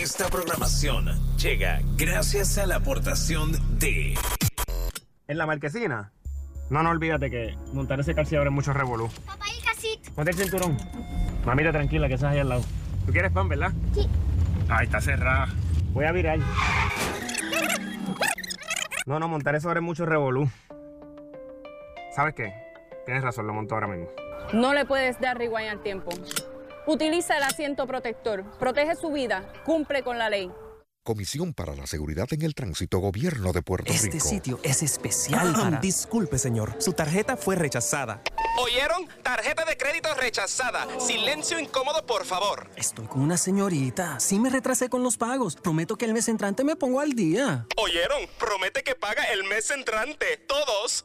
Esta programación llega gracias a la aportación de... ¿En la marquesina? No olvídate que montar ese calciador es mucho revolú. Papá, el casito. Ponte el cinturón. Mamita, tranquila, que estás ahí al lado. ¿Tú quieres pan, verdad? Sí. Ay, está cerrada. Voy a virar. No, montar eso ahora es mucho revolú. ¿Sabes qué? Tienes razón, lo monto ahora mismo. No le puedes dar rewind al tiempo. Utiliza el asiento protector. Protege su vida. Cumple con la ley. Comisión para la Seguridad en el Tránsito, Gobierno de Puerto Rico. Este sitio es especial para... Disculpe, señor. Su tarjeta fue rechazada. ¿Oyeron? Tarjeta de crédito rechazada. Silencio incómodo, por favor. Estoy con una señorita. Sí me retrasé con los pagos. Prometo que el mes entrante me pongo al día. ¿Oyeron? Promete que paga el mes entrante. Todos.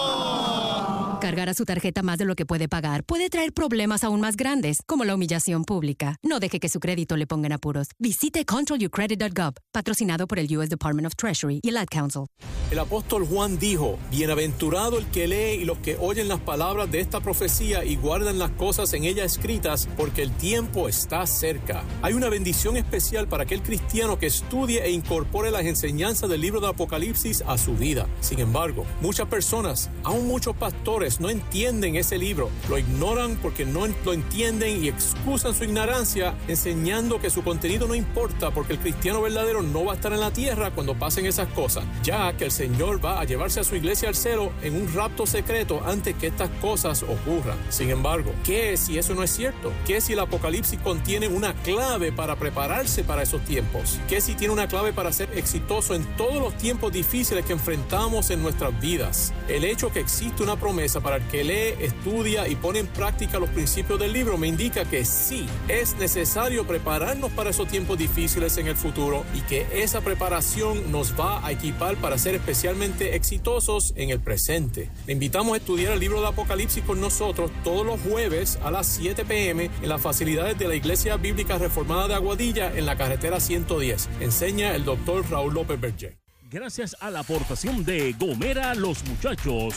¡Oh! Cargar a su tarjeta más de lo que puede pagar puede traer problemas aún más grandes, como la humillación pública. No deje que su crédito le ponga en apuros. Visite controlyourcredit.gov, patrocinado por el U.S. Department of Treasury y el Ad Council. El apóstol Juan dijo: bienaventurado el que lee y los que oyen las palabras de esta profecía y guardan las cosas en ella escritas, porque el tiempo está cerca. Hay una bendición especial para aquel cristiano que estudie e incorpore las enseñanzas del libro de Apocalipsis a su vida. Sin embargo, muchas personas, aún muchos pastores, no entienden ese libro, lo ignoran porque no lo entienden y excusan su ignorancia enseñando que su contenido no importa porque el cristiano verdadero no va a estar en la tierra cuando pasen esas cosas, ya que el Señor va a llevarse a su iglesia al cielo en un rapto secreto antes que estas cosas ocurran. Sin embargo, ¿qué si eso no es cierto? ¿Qué si el Apocalipsis contiene una clave para prepararse para esos tiempos? ¿Qué si tiene una clave para ser exitoso en todos los tiempos difíciles que enfrentamos en nuestras vidas? El hecho que existe una promesa para el que lee, estudia y pone en práctica los principios del libro me indica que sí, es necesario prepararnos para esos tiempos difíciles en el futuro y que esa preparación nos va a equipar para ser especialmente exitosos en el presente. Le invitamos a estudiar el libro de Apocalipsis con nosotros todos los jueves a las 7 p.m. en las facilidades de la Iglesia Bíblica Reformada de Aguadilla en la carretera 110. Enseña el Dr. Raúl López Berger. Gracias a la aportación de Gomera Los Muchachos,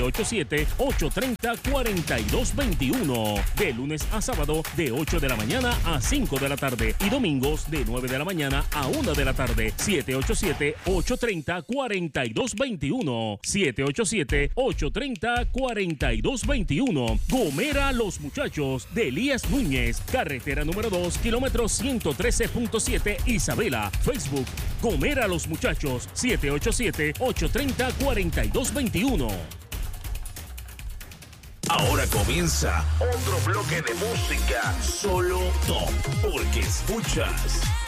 787-830-4221. De lunes a sábado, de 8 de la mañana a 5 de la tarde. Y domingos, de 9 de la mañana a 1 de la tarde. 787-830-4221. 787-830-4221. Gomera Los Muchachos, de Elías Núñez. Carretera número 2, kilómetro 113.7, Isabela. Facebook, Gomera Los Muchachos. 787-830-4221. Ahora comienza otro bloque de música solo top, porque escuchas